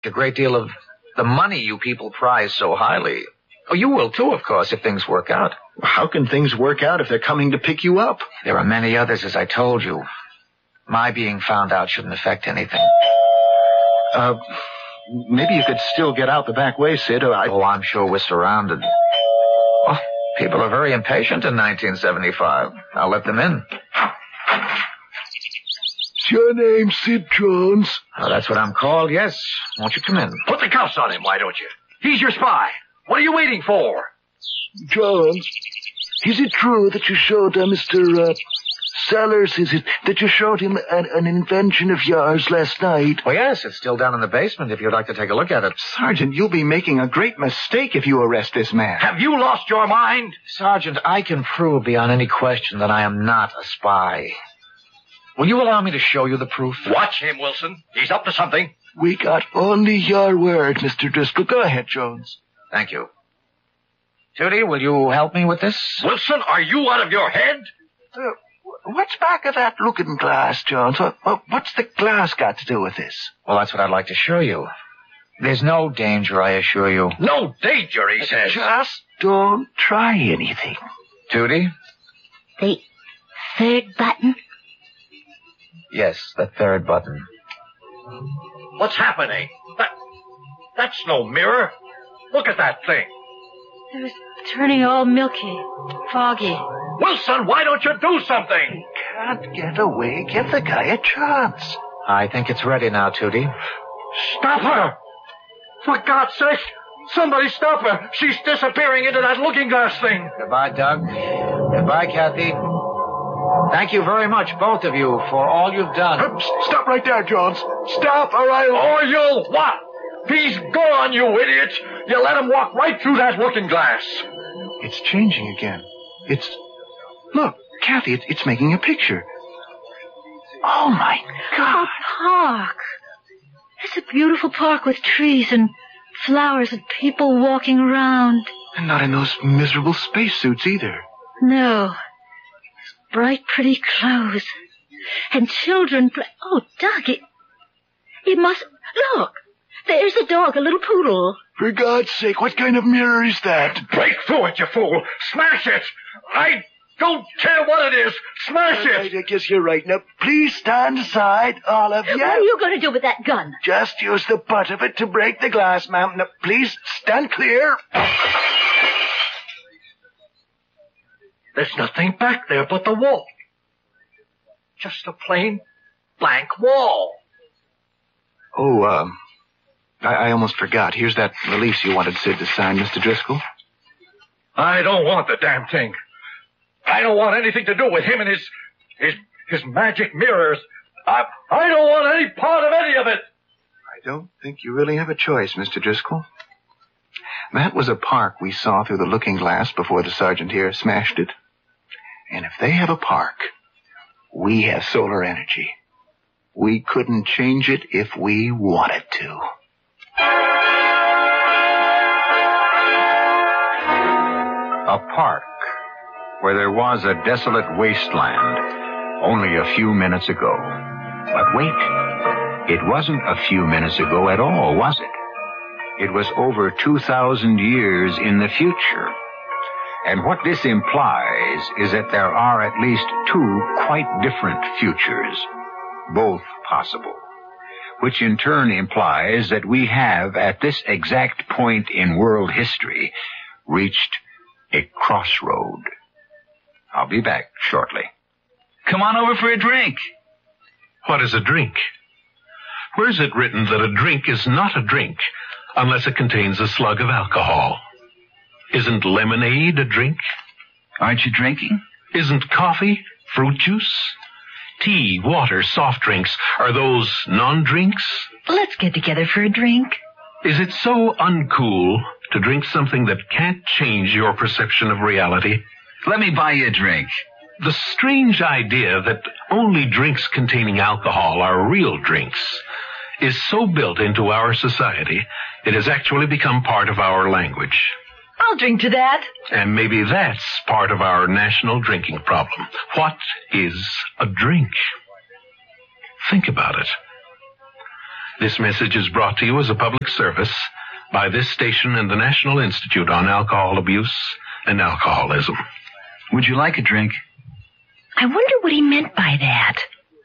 a great deal of the money you people prize so highly. Oh, you will, too, of course, if things work out. How can things work out if they're coming to pick you up? There are many others, as I told you. My being found out shouldn't affect anything. Maybe you could still get out the back way, Sid. Oh, I'm sure we're surrounded. Oh, people are very impatient in 1975. I'll let them in. Your name, Sid Jones? Oh, that's what I'm called, yes. Won't you come in? Put the cuffs on him, why don't you? He's your spy. What are you waiting for? Jones, is it true that you showed Mr. Sellers, is it that you showed him an invention of yours last night? Oh, yes, it's still down in the basement if you'd like to take a look at it. Sergeant, you'll be making a great mistake if you arrest this man. Have you lost your mind? Sergeant, I can prove beyond any question that I am not a spy. Will you allow me to show you the proof? Watch him, Wilson. He's up to something. We got only your word, Mr. Driscoll. Go ahead, Jones. Thank you. Tootie, will you help me with this? Wilson, are you out of your head? What's back of that looking glass, Jones? What's the glass got to do with this? Well, that's what I'd like to show you. There's no danger, I assure you. No danger, he says. Just don't try anything. Tootie? The third button? Yes, the third button. What's happening? That's no mirror. Look at that thing. It was turning all milky, foggy. Wilson, why don't you do something? He can't get away. Give the guy a chance. I think it's ready now, Tootie. Stop her! For God's sake, somebody stop her. She's disappearing into that looking glass thing. Goodbye, Doug. Goodbye, Kathy. Thank you very much, both of you, for all you've done. Stop right there, Jones. Stop, or I'll... Or you'll what? He's gone, you idiot. You let him walk right through that looking glass. It's changing again. Look, Kathy, it's making a picture. Oh, my God. A park. It's a beautiful park with trees and flowers and people walking around. And not in those miserable spacesuits either. No. Bright, pretty clothes. And children... Oh, Doug, it must... Look, there's a dog, a little poodle. For God's sake, what kind of mirror is that? Break through it, you fool. Smash it. I don't care what it is. Smash it. I guess you're right. Now, please stand aside, all of you. What are you going to do with that gun? Just use the butt of it to break the glass, ma'am. Now, please stand clear. There's nothing back there but the wall. Just a plain blank wall. Oh, I almost forgot. Here's that release you wanted Sid to sign, Mr. Driscoll. I don't want the damn thing. I don't want anything to do with him and his magic mirrors. I don't want any part of any of it. I don't think you really have a choice, Mr. Driscoll. That was a park we saw through the looking glass before the sergeant here smashed it. And if they have a park, we have solar energy. We couldn't change it if we wanted to. A park where there was a desolate wasteland only a few minutes ago. But wait, it wasn't a few minutes ago at all, was it? It was over 2,000 years in the future. And what this implies is that there are at least two quite different futures, both possible, which in turn implies that we have, at this exact point in world history, reached a crossroad. I'll be back shortly. Come on over for a drink. What is a drink? Where's it written that a drink is not a drink unless it contains a slug of alcohol? Isn't lemonade a drink? Aren't you drinking? Isn't coffee fruit juice? Tea, water, soft drinks, are those non-drinks? Let's get together for a drink. Is it so uncool to drink something that can't change your perception of reality? Let me buy you a drink. The strange idea that only drinks containing alcohol are real drinks is so built into our society, it has actually become part of our language. I'll drink to that. And maybe that's part of our national drinking problem. What is a drink? Think about it. This message is brought to you as a public service by this station and the National Institute on Alcohol Abuse and Alcoholism. Would you like a drink? I wonder what he meant by that.